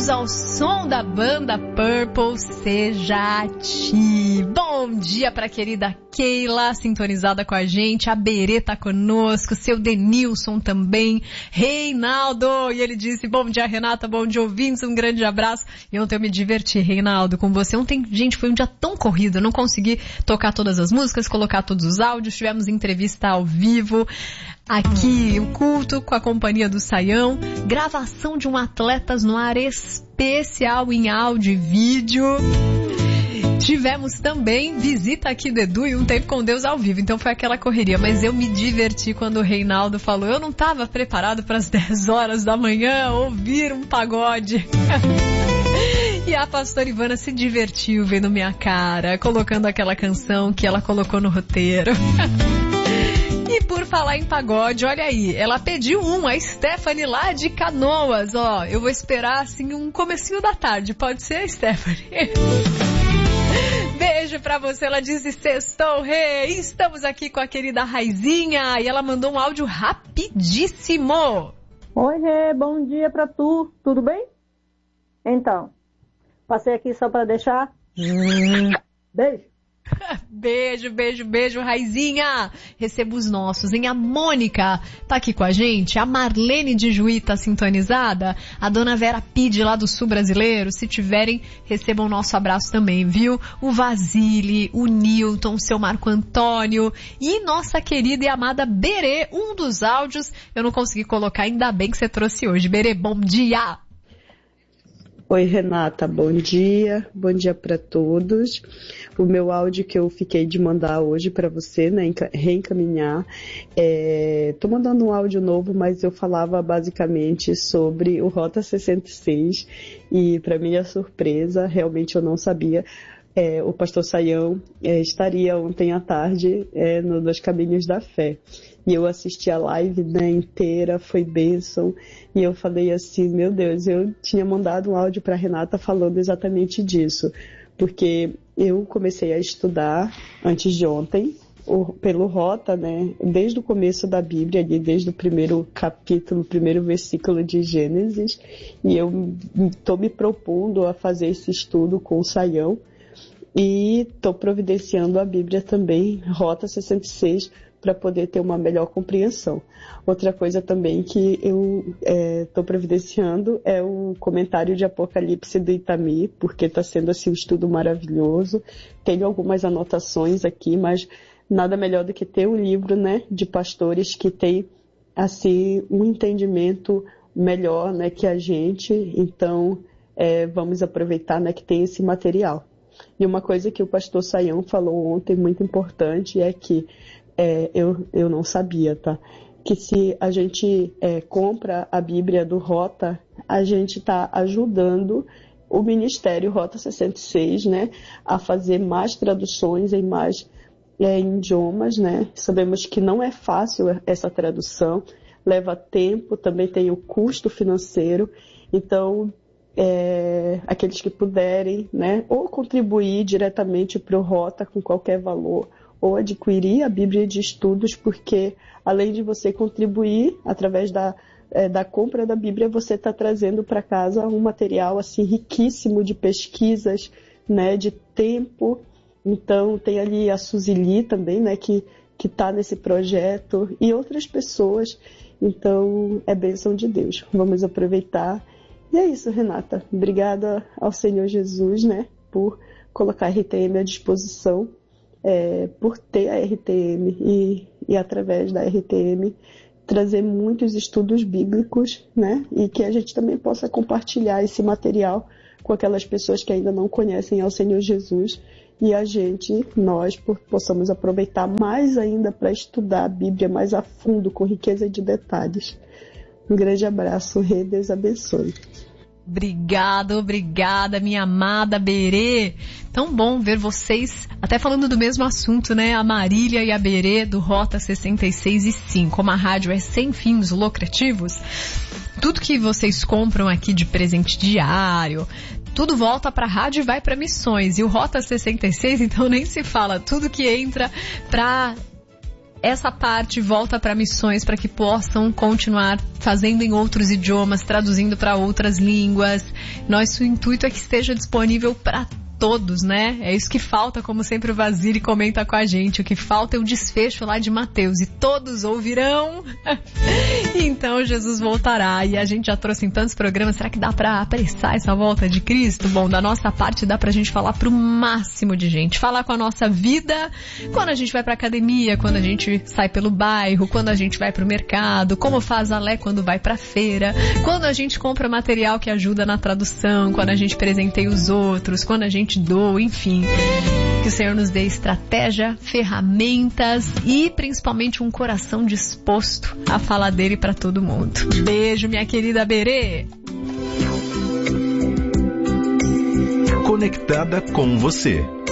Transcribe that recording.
Vamos ao som da banda Purple, Seja a Ti. Bom dia pra querida Keila, sintonizada com a gente. A Berê tá conosco, seu Denilson também. Reinaldo, e ele disse, bom dia Renata, bom dia ouvintes, um grande abraço. E ontem eu me diverti, Reinaldo, com você. Ontem, gente, foi um dia tão corrido, eu não consegui tocar todas as músicas, colocar todos os áudios, tivemos entrevista ao vivo. Aqui, o culto com a companhia do Saião, gravação de um Atletas no Ar especial em áudio e vídeo. Tivemos também visita aqui do Edu e um tempo com Deus ao vivo, então foi aquela correria, mas eu me diverti quando o Reinaldo falou, eu não estava preparado para as 10 horas da manhã ouvir um pagode. E a pastora Ivana se divertiu vendo minha cara, colocando aquela canção que ela colocou no roteiro. E por falar em pagode, olha aí, ela pediu a Stephanie lá de Canoas, ó, eu vou esperar assim um comecinho da tarde, pode ser, Stephanie? Beijo pra você, ela disse, sextou, rei, estamos aqui com a querida Raizinha, e ela mandou um áudio rapidíssimo. Oi, rei, bom dia pra tu, tudo bem? Então, passei aqui só pra deixar, beijo. Beijo, beijo, beijo, Raizinha. Receba os nossos, hein? A Mônica tá aqui com a gente. A Marlene de Juí tá sintonizada. A dona Vera Pide lá do Sul Brasileiro. Se tiverem, recebam o nosso abraço também, viu? O Vasile, o Newton, o seu Marco Antônio e nossa querida e amada Berê. Um dos áudios eu não consegui colocar, ainda bem que você trouxe hoje. Berê, bom dia! Oi, Renata, bom dia para todos. O meu áudio que eu fiquei de mandar hoje para você, né, reencaminhar, tô mandando um áudio novo, mas eu falava basicamente sobre o Rota 66 e para minha surpresa, realmente eu não sabia, o pastor Saião estaria ontem à tarde no Dos Caminhos da Fé. E eu assisti a live, né, inteira, foi bênção. E eu falei assim, meu Deus, eu tinha mandado um áudio para Renata falando exatamente disso. Porque eu comecei a estudar antes de ontem, pelo Rota, né, desde o começo da Bíblia, ali, desde o primeiro capítulo, o primeiro versículo de Gênesis. E eu estou me propondo a fazer esse estudo com o Saião. E estou providenciando a Bíblia também, Rota 66, para poder ter uma melhor compreensão. Outra coisa também que eu estou providenciando é o comentário de Apocalipse do Itamir, porque está sendo assim, um estudo maravilhoso. Tenho algumas anotações aqui, mas nada melhor do que ter um livro, né, de pastores que tem assim, um entendimento melhor, né, que a gente. Então, vamos aproveitar, né, que tem esse material. E uma coisa que o pastor Saião falou ontem, muito importante, é que eu não sabia, tá? Que se a gente compra a Bíblia do Rota, a gente está ajudando o Ministério Rota 66, né? A fazer mais traduções em mais idiomas, né? Sabemos que não é fácil essa tradução, leva tempo, também tem o custo financeiro. Então, aqueles que puderem, né? Ou contribuir diretamente para o Rota com qualquer valor, ou adquirir a Bíblia de Estudos, porque além de você contribuir através da compra da Bíblia, você está trazendo para casa um material assim riquíssimo de pesquisas, né, de tempo. Então tem ali a Suzili também, né, que está nesse projeto, e outras pessoas. Então é bênção de Deus. Vamos aproveitar. E é isso, Renata. Obrigada ao Senhor Jesus, né, por colocar a RTM à disposição. Por ter a RTM e através da RTM trazer muitos estudos bíblicos, né? E que a gente também possa compartilhar esse material com aquelas pessoas que ainda não conhecem ao Senhor Jesus e nós possamos aproveitar mais ainda para estudar a Bíblia mais a fundo, com riqueza de detalhes. Um grande abraço, Rei, Deus abençoe. Obrigada, minha amada Berê. Tão bom ver vocês, até falando do mesmo assunto, né? A Marília e a Berê do Rota 66. E sim, como a rádio é sem fins lucrativos, tudo que vocês compram aqui de presente diário, tudo volta para a rádio e vai para missões. E o Rota 66, então nem se fala, tudo que entra para essa parte volta para missões para que possam continuar fazendo em outros idiomas, traduzindo para outras línguas. Nosso intuito é que esteja disponível para todos, né? É isso que falta, como sempre o Vasile comenta com a gente. O que falta é o desfecho lá de Mateus. E todos ouvirão. Então Jesus voltará. E a gente já trouxe em tantos programas. Será que dá pra apressar essa volta de Cristo? Bom, da nossa parte dá pra gente falar pro máximo de gente. Falar com a nossa vida, quando a gente vai pra academia, quando a gente sai pelo bairro, quando a gente vai pro mercado, como faz a Lé quando vai pra feira, quando a gente compra material que ajuda na tradução, quando a gente presenteia os outros, quando a gente doa, enfim. Que o Senhor nos dê estratégia, ferramentas e principalmente um coração disposto a falar dele para todo mundo. Beijo, minha querida Berê. Conectada com você.